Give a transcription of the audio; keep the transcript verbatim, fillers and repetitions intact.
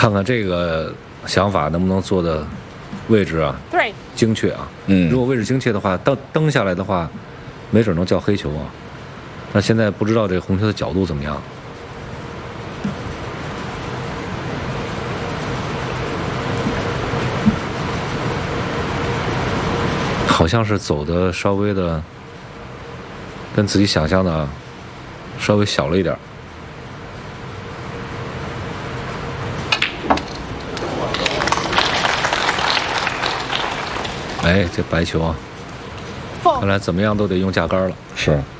看看这个想法能不能做的位置啊， 对， 精确啊。 嗯， 如果位置精确的话，蹬蹬下来的话，没准能叫黑球啊。但现在不知道这个红球的角度怎么样。好像是走的稍微的跟自己想象的稍微小了一点。哎，这白球啊，看来怎么样都得用架杆了。 是。